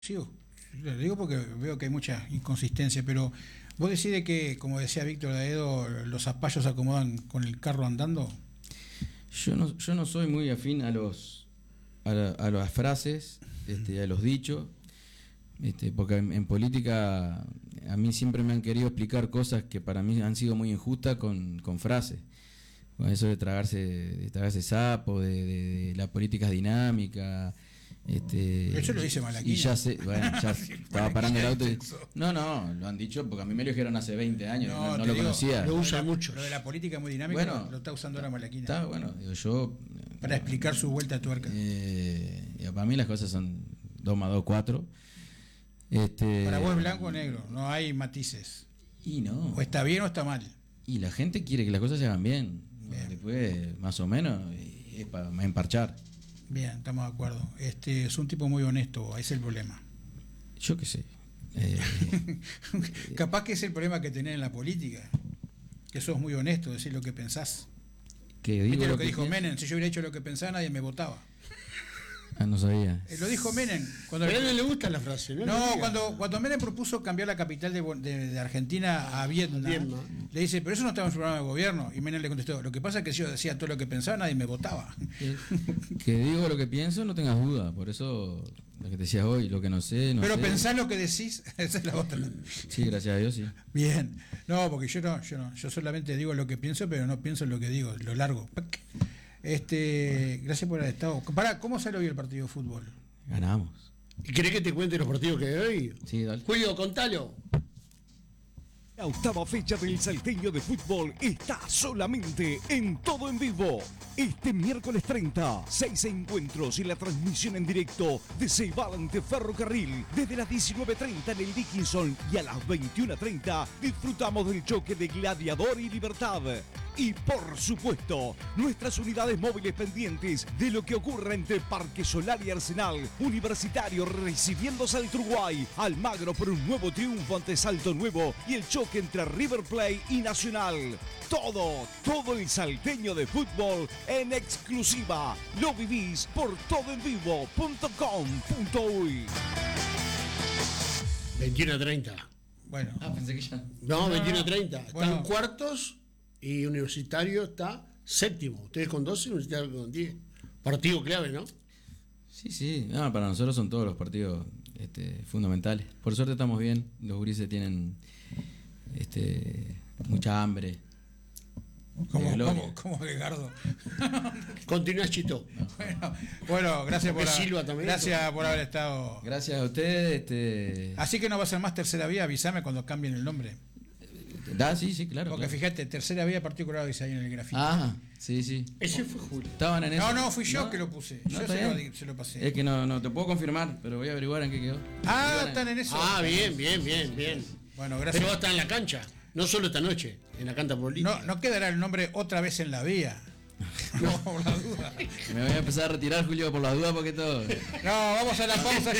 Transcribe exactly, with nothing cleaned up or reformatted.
Sí, lo digo porque veo que hay mucha inconsistencia, pero vos decís de que, como decía Víctor Daedo, los zapallos se acomodan con el carro andando. Yo no, yo no soy muy afín a los a, la, a las frases, este, a los dichos, este, porque en, en política a mí siempre me han querido explicar cosas que para mí han sido muy injustas con, con frases. Con eso de tragarse, de tragarse sapo, de, de, de la política dinámica. Este, Eso lo dice Malaquina. Y ya sé, bueno, ya estaba parando el auto y, no, no, lo han dicho porque a mí me lo dijeron hace veinte años, no, no, no lo digo, conocía. Lo usa mucho. Lo de la política muy dinámica bueno, lo está usando ahora Malaquina. Está bueno, digo yo. Para explicar su vuelta a tuerca. Eh, para mí las cosas son dos más dos, cuatro. Este, para vos es blanco o negro, no hay matices. Y no. O está bien o está mal. Y la gente quiere que las cosas se hagan bien. bien. Después, más o menos, es para emparchar. Bien, estamos de acuerdo. Este es un tipo muy honesto, ese es el problema. Yo qué sé. Eh, Capaz que es el problema que tenés en la política, que sos muy honesto, decir lo que pensás. Que digo ¿Viste lo, lo que, que dijo pienso? Menem? Si yo hubiera hecho lo que pensaba, nadie me votaba. Ah, no sabía. Eh, lo dijo Menem. Cuando Pero a él no le gusta la frase, ¿no? No, cuando, cuando Menem propuso cambiar la capital de, de, de Argentina a Vietnam, Vietnam, le dice, pero eso no estaba en su programa de gobierno. Y Menem le contestó, lo que pasa es que si yo decía todo lo que pensaba, nadie me votaba. Que, que digo lo que pienso, no tengas duda. Por eso, lo que te decías hoy, lo que no sé, no pero sé. pensás lo que decís, esa es la otra. Sí, gracias a Dios, sí. Bien. No, porque yo no, yo no, yo solamente digo lo que pienso, pero no pienso lo que digo, lo largo. Este, gracias por haber estado. Pará, ¿cómo salió hoy el partido de fútbol? Ganamos. ¿Y querés que te cuente los partidos que hay hoy? Sí, dale. Julio, contalo. La octava fecha del Salteño de Fútbol está solamente en Todo en Vivo. Este miércoles treinta, seis encuentros y la transmisión en directo de Ceibal ante Ferrocarril. Desde las diecinueve treinta en el Dickinson y a las veintiuno treinta disfrutamos del choque de Gladiador y Libertad. Y por supuesto, nuestras unidades móviles pendientes de lo que ocurra entre Parque Solar y Arsenal. Universitario recibiendo Salto Uruguay. Almagro por un nuevo triunfo ante Salto Nuevo y el choque entre River Plate y Nacional. Todo, todo el salteño de fútbol en exclusiva. Lo vivís por todo en vivo punto com punto uy. veintiuno treinta. Bueno. Ah, pensé que ya. No, veintiuno treinta. Están Bueno. cuartos y Universitario está séptimo. Ustedes con doce, Universitario con diez. Partido clave, ¿no? Sí, sí. No, para nosotros son todos los partidos este, fundamentales. Por suerte estamos bien. Los gurises tienen este, mucha hambre. ¿Cómo, gloria. cómo, cómo Ricardo? Continúa, Chito. bueno, bueno, gracias por, Porque Silva también, gracias ¿no? por haber estado. Gracias a ustedes. Este... Así que no va a ser más Tercera Vía, avísame cuando cambien el nombre. Da, sí, sí, claro. Porque claro. fíjate, Tercera Vía Partido Colorado dice ahí en el grafito. Ah, sí, sí. Ese fue Julio. Estaban en eso. No, no, fui yo que lo puse. No, Yo está se lo, bien. di- se lo pasé. Es que no, no te puedo confirmar, pero voy a averiguar en qué quedó. Ah, Averiguar en- están en eso. Ah, bien, bien, bien, bien. Bueno, gracias. Pero va a estar en la cancha. No solo esta noche, en la canta política. No, no quedará el nombre otra vez en la vía. No, por la duda. Me voy a empezar a retirar, Julio, por las dudas, porque todo. No, vamos a la pausa.